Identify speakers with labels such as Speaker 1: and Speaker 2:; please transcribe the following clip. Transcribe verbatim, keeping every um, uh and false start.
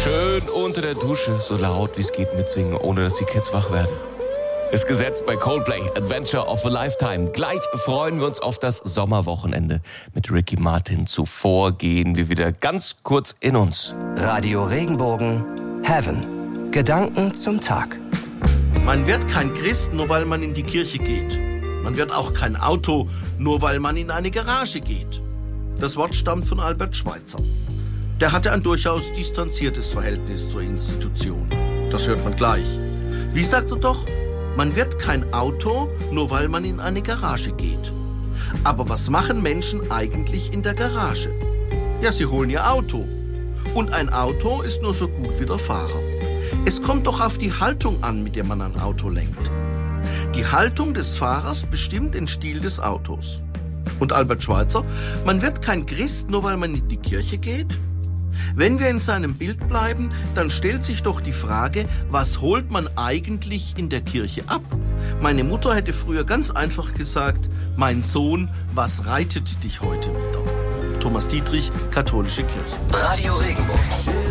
Speaker 1: Schön unter der Dusche, so laut wie es geht mitsingen, ohne dass die Kids wach werden. Ist gesetzt bei Coldplay, Adventure of a Lifetime. Gleich freuen wir uns auf das Sommerwochenende. Mit Ricky Martin zuvor gehen wir wieder ganz kurz in uns.
Speaker 2: Radio Regenbogen, Heaven. Gedanken zum Tag.
Speaker 3: Man wird kein Christ, nur weil man in die Kirche geht. Man wird auch kein Auto, nur weil man in eine Garage geht. Das Wort stammt von Albert Schweitzer. Der hatte ein durchaus distanziertes Verhältnis zur Institution. Das hört man gleich. Wie sagt er doch? Man wird kein Auto, nur weil man in eine Garage geht. Aber was machen Menschen eigentlich in der Garage? Ja, sie holen ihr Auto. Und ein Auto ist nur so gut wie der Fahrer. Es kommt doch auf die Haltung an, mit der man ein Auto lenkt. Die Haltung des Fahrers bestimmt den Stil des Autos. Und Albert Schweitzer, man wird kein Christ, nur weil man in die Kirche geht? Wenn wir in seinem Bild bleiben, dann stellt sich doch die Frage, was holt man eigentlich in der Kirche ab? Meine Mutter hätte früher ganz einfach gesagt, mein Sohn, was reitet dich heute wieder? Thomas Dietrich, Katholische Kirche.
Speaker 2: Radio Regenbogen.